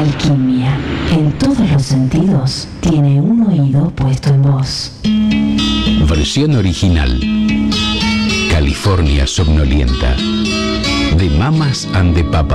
Alquimia, en todos los sentidos, tiene un oído puesto en vos. Versión original. California Somnolienta. De Mamas and the Papas.